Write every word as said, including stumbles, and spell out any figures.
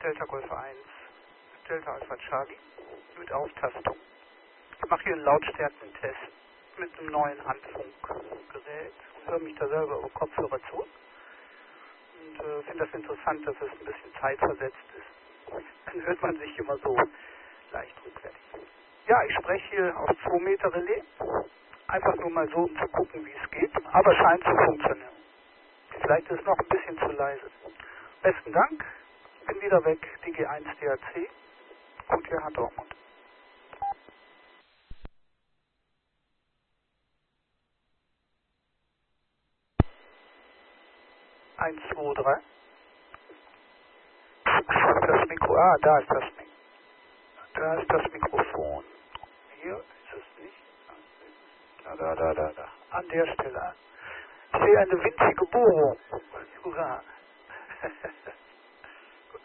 Delta Golf eins, Delta Alpha Charlie mit Austastung. Ich mache hier einen Lautstärkentest mit einem neuen Handfunkgerät und höre mich da selber über Kopfhörer zu. Und äh, finde das interessant, dass es ein bisschen zeitversetzt ist. Dann hört man sich immer so leicht rückwärtig. Ja, ich spreche hier auf zwei Meter Relais. Einfach nur mal so, um zu gucken, wie es geht. Aber scheint zu funktionieren. Vielleicht ist es noch ein bisschen zu leise. Besten Dank. Bin wieder weg. D G eins D A C. Und hier hat Dortmund. eins, zwei, drei. Das Mikro. Ah, da ist das Mikro. Da ist das Mikrofon. Hier ist es nicht. Da, da, da, da, da. An der Stelle. Ich sehe eine winzige Bohrung. Hurra.